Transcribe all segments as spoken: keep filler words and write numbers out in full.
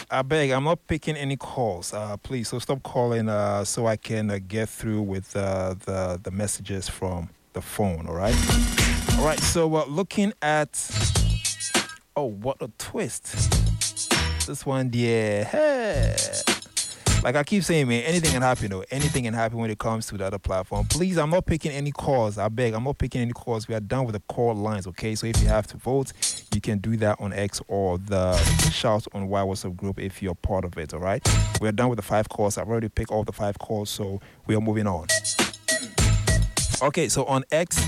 I beg, I'm not picking any calls, uh, please. So stop calling uh, so I can uh, get through with uh, the, the messages from the phone, all right? All right, so uh, looking at... Oh, what a twist. This one, yeah. Hey. Like I keep saying, man, anything can happen, though. Anything can happen when it comes to the other platform. Please, I'm not picking any calls. I beg, I'm not picking any calls. We are done with the call lines, okay? So if you have to vote, you can do that on X or the Shout on Y WhatsApp group if you're part of it, all right? We're done with the five calls. I've already picked all the five calls, so we are moving on. Okay, so on X,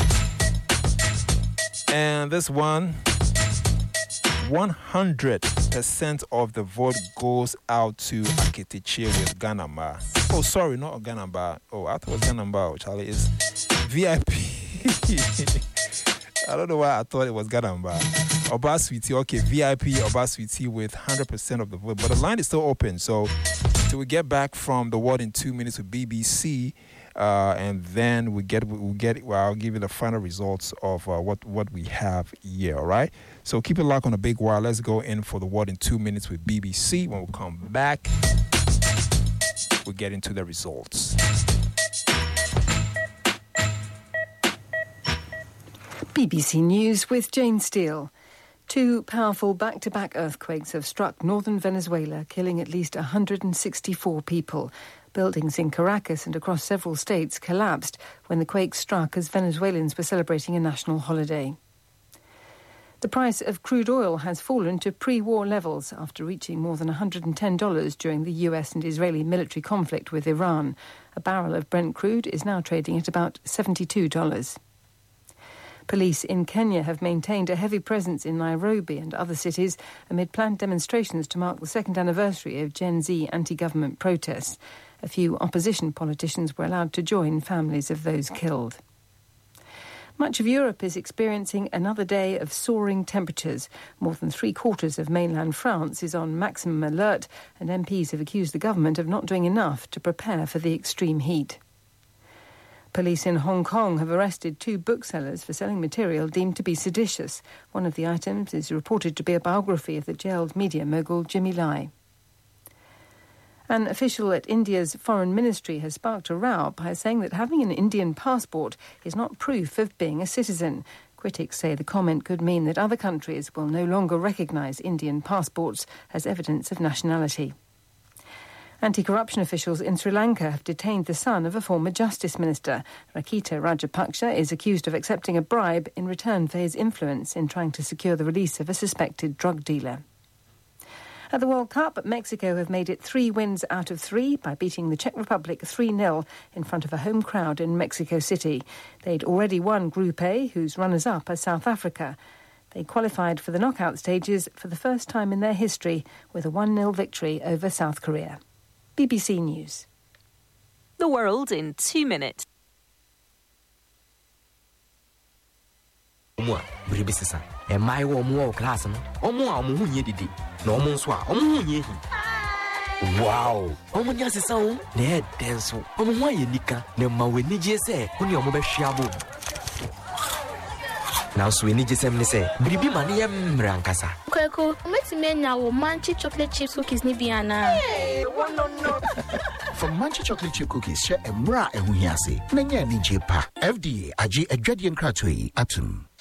and this one, one hundred percent of the vote goes out to Akitiche with Ganamba. Oh, sorry, not Ganamba. Oh, I thought it was Ganamba. Charlie, is V I P. I don't know why I thought it was Ganamba. Oba Sweetie, okay, V I P Oba Sweetie with one hundred percent of the vote. But the line is still open. So, till we get back from the word in two minutes with B B C, uh, and then we get, we'll get, well, I'll give you the final results of uh, what, what we have here, all right? So keep it locked on a big wire. Let's go in for the word in two minutes with B B C. When we come back, we'll get into the results. B B C News with Jane Steele. Two powerful back-to-back earthquakes have struck northern Venezuela, killing at least one hundred sixty-four people. Buildings in Caracas and across several states collapsed when the quake struck as Venezuelans were celebrating a national holiday. The price of crude oil has fallen to pre-war levels after reaching more than one hundred ten dollars during the U S and Israeli military conflict with Iran. A barrel of Brent crude is now trading at about seventy-two dollars. Police in Kenya have maintained a heavy presence in Nairobi and other cities amid planned demonstrations to mark the second anniversary of Gen Z anti-government protests. A few opposition politicians were allowed to join families of those killed. Much of Europe is experiencing another day of soaring temperatures. More than three-quarters of mainland France is on maximum alert, and M Ps have accused the government of not doing enough to prepare for the extreme heat. Police in Hong Kong have arrested two booksellers for selling material deemed to be seditious. One of the items is reported to be a biography of the jailed media mogul Jimmy Lai. An official at India's foreign ministry has sparked a row by saying that having an Indian passport is not proof of being a citizen. Critics say the comment could mean that other countries will no longer recognise Indian passports as evidence of nationality. Anti-corruption officials in Sri Lanka have detained the son of a former justice minister. Rakita Rajapaksa is accused of accepting a bribe in return for his influence in trying to secure the release of a suspected drug dealer. At the World Cup, Mexico have made it three wins out of three by beating the Czech Republic three nil in front of a home crowd in Mexico City. They'd already won Group A, whose runners-up are South Africa. They qualified for the knockout stages for the first time in their history with a one nil victory over South Korea. B B C News. The world in two minutes. Am I warm class? Wow, Omunya sisa ne denso. Omo ye nika ne ma we nije se, huni omo be hwiabo. Now so we nije sem ne se, biribi ma ne yem rankasa. Kweko, metime nya wo manchi chocolate chips cookies ni biana. No, no. From Manchi chocolate chip cookies, share a mra ehuhiase. Nanya nije pa. F D A agi adwadian kratoi atum.